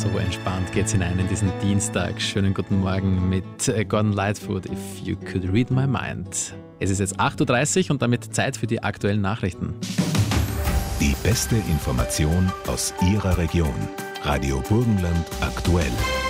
So entspannt geht's hinein in diesen Dienstag. Schönen guten Morgen mit Gordon Lightfoot, If You Could Read My Mind. Es ist jetzt 8.30 Uhr und damit Zeit für die aktuellen Nachrichten. Die beste Information aus Ihrer Region. Radio Burgenland aktuell.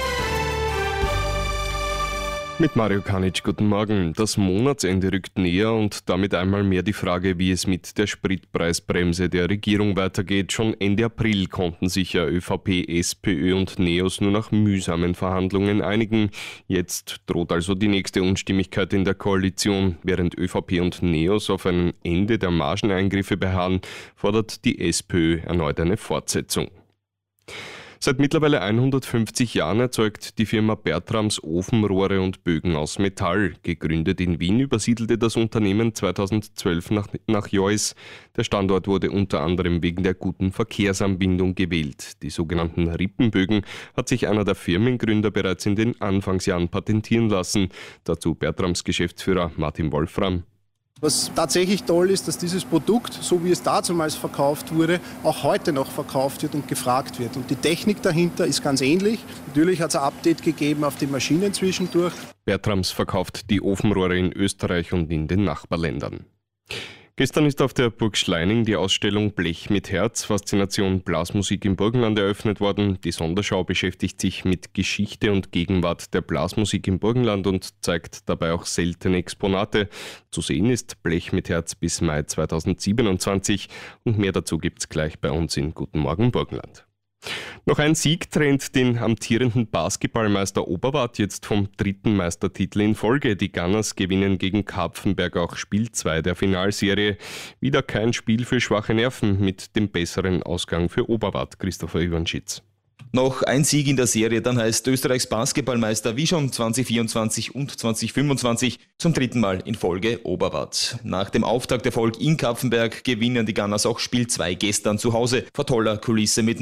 Mit Mario Kanic, guten Morgen. Das Monatsende rückt näher und damit einmal mehr die Frage, wie es mit der Spritpreisbremse der Regierung weitergeht. Schon Ende April konnten sich ja ÖVP, SPÖ und NEOS nur nach mühsamen Verhandlungen einigen. Jetzt droht also die nächste Unstimmigkeit in der Koalition. Während ÖVP und NEOS auf ein Ende der Margeneingriffe beharren, fordert die SPÖ erneut eine Fortsetzung. Seit mittlerweile 150 Jahren erzeugt die Firma Bertrams Ofenrohre und Bögen aus Metall. Gegründet in Wien übersiedelte das Unternehmen 2012 nach Jois. Der Standort wurde unter anderem wegen der guten Verkehrsanbindung gewählt. Die sogenannten Rippenbögen hat sich einer der Firmengründer bereits in den Anfangsjahren patentieren lassen. Dazu Bertrams Geschäftsführer Martin Wolfram. Was tatsächlich toll ist, dass dieses Produkt, so wie es damals verkauft wurde, auch heute noch verkauft wird und gefragt wird. Und die Technik dahinter ist ganz ähnlich. Natürlich hat es ein Update gegeben auf die Maschinen zwischendurch. Bertrams verkauft die Ofenrohre in Österreich und in den Nachbarländern. Gestern ist auf der Burg Schleining die Ausstellung Blech mit Herz, Faszination Blasmusik im Burgenland eröffnet worden. Die Sonderschau beschäftigt sich mit Geschichte und Gegenwart der Blasmusik im Burgenland und zeigt dabei auch seltene Exponate. Zu sehen ist Blech mit Herz bis Mai 2027 und mehr dazu gibt's gleich bei uns in Guten Morgen Burgenland. Noch ein Sieg trennt den amtierenden Basketballmeister Oberwart jetzt vom 3. Meistertitel in Folge. Die Gunners gewinnen gegen Kapfenberg auch Spiel 2 der Finalserie. Wieder kein Spiel für schwache Nerven mit dem besseren Ausgang für Oberwart. Christopher Iwanschitz. Noch ein Sieg in der Serie, dann heißt Österreichs Basketballmeister wie schon 2024 und 2025 zum 3. Mal in Folge Oberwart. Nach dem Auftakterfolg in Kapfenberg gewinnen die Gunners auch Spiel 2 gestern zu Hause vor toller Kulisse mit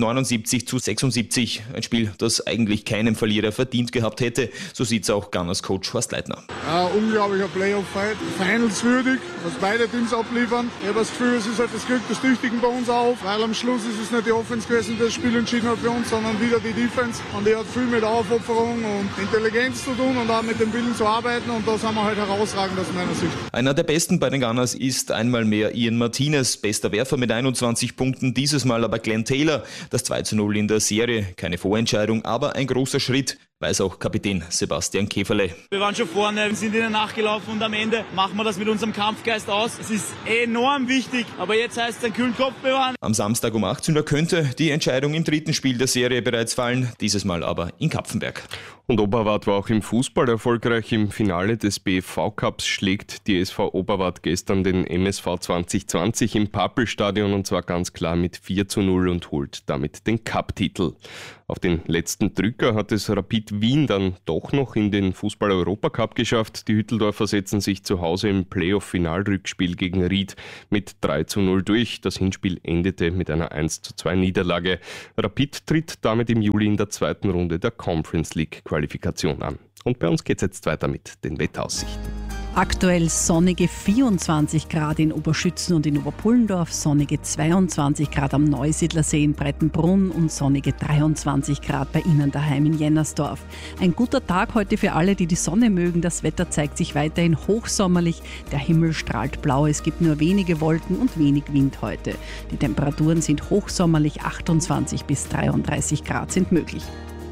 79-76. Ein Spiel, das eigentlich keinem Verlierer verdient gehabt hätte. So sieht's auch Gunners-Coach Horst Leitner. Unglaublicher Playoff-Fight, finalswürdig, was beide Teams abliefern. Ich habe das Gefühl, es ist halt das Glück des Tüchtigen bei uns auf, weil am Schluss ist es nicht die Offense gewesen, die das Spiel entschieden hat für uns, sondern wieder die Defense. Und die hat viel mit Aufopferung und Intelligenz zu tun und auch mit dem Willen zu arbeiten. Und das haben wir halt herausragend aus meiner Sicht. Einer der besten bei den Gunners ist einmal mehr Ian Martinez, bester Werfer mit 21 Punkten. Dieses Mal aber Glenn Taylor, das 2:0 in der Serie. Keine Vorentscheidung, aber ein großer Schritt, weiß auch Kapitän Sebastian Käferle. Wir waren schon vorne, sind ihnen nachgelaufen und am Ende machen wir das mit unserem Kampfgeist aus. Es ist enorm wichtig, aber jetzt heißt es einen kühlen Kopf bewahren. Am Samstag um 18 Uhr könnte die Entscheidung im 3. Spiel der Serie bereits fallen, dieses Mal aber in Kapfenberg. Und Oberwart war auch im Fußball erfolgreich. Im Finale des BFV-Cups schlägt die SV Oberwart gestern den MSV 2020 im Papelstadion und zwar ganz klar mit 4:0 und holt damit den Cup-Titel. Auf den letzten Drücker hat es Rapid Wien dann doch noch in den Fußball-Europacup geschafft. Die Hütteldorfer setzen sich zu Hause im Playoff-Finalrückspiel gegen Ried mit 3:0 durch. Das Hinspiel endete mit einer 1:2 Niederlage. Rapid tritt damit im Juli in der 2. Runde der Conference League Qualifikation an. Und bei uns geht's jetzt weiter mit den Wetteraussichten. Aktuell sonnige 24 Grad in Oberschützen und in Oberpullendorf, sonnige 22 Grad am Neusiedlersee in Breitenbrunn und sonnige 23 Grad bei Ihnen daheim in Jennersdorf. Ein guter Tag heute für alle, die die Sonne mögen. Das Wetter zeigt sich weiterhin hochsommerlich. Der Himmel strahlt blau, es gibt nur wenige Wolken und wenig Wind heute. Die Temperaturen sind hochsommerlich, 28 bis 33 Grad sind möglich.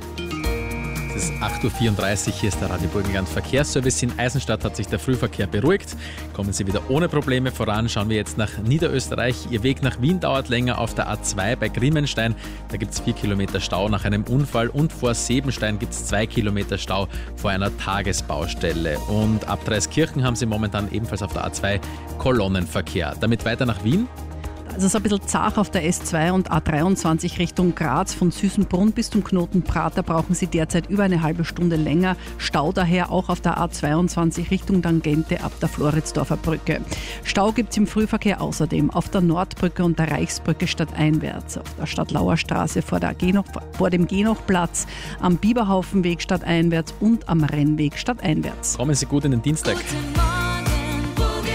Es ist 8.34 Uhr, hier ist der Radio Burgenland Verkehrsservice. In Eisenstadt hat sich der Frühverkehr beruhigt. Kommen Sie wieder ohne Probleme voran. Schauen wir jetzt nach Niederösterreich. Ihr Weg nach Wien dauert länger auf der A2 bei Grimmenstein. Da gibt es 4 Kilometer Stau nach einem Unfall und vor Sebenstein gibt es 2 Kilometer Stau vor einer Tagesbaustelle. Und ab Dreiskirchen haben Sie momentan ebenfalls auf der A2 Kolonnenverkehr. Damit weiter nach Wien. Also es ist ein bisschen zart auf der S2 und A23 Richtung Graz. Von Süßenbrunn bis zum Knoten Prater brauchen Sie derzeit über eine halbe Stunde länger. Stau daher auch auf der A22 Richtung Tangente ab der Floridsdorfer Brücke. Stau gibt es im Frühverkehr außerdem auf der Nordbrücke und der Reichsbrücke stadteinwärts, auf der Stadtlauer Straße vor dem Genochplatz, am Bieberhaufenweg stadteinwärts und am Rennweg stadteinwärts. Kommen Sie gut in den Dienstag.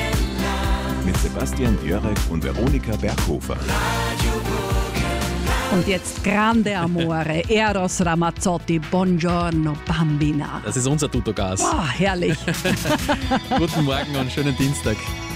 Mit Sebastian Jörek und Veronika Berghofer. Und jetzt Grande Amore, Eros Ramazzotti, Buongiorno Bambina. Das ist unser Tuttogas. Oh, herrlich. Guten Morgen und schönen Dienstag.